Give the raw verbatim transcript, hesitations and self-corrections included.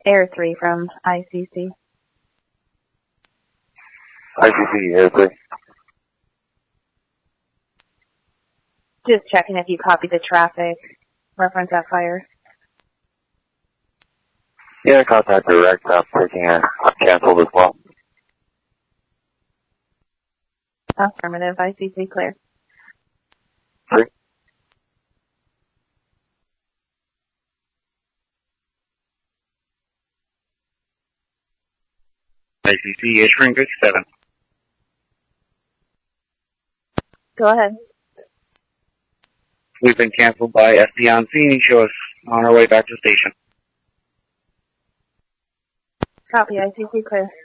Air three from I C C. I C C, Air three. Just checking if you copy the traffic. Reference that fire. Yeah, contact direct. I'm taking a canceled as well. Affirmative. I C C clear. Three. I C C, issuing fifty-seven. Go ahead. We've been canceled by S D on scene. Show us on our way back to station. Copy. I C C clear.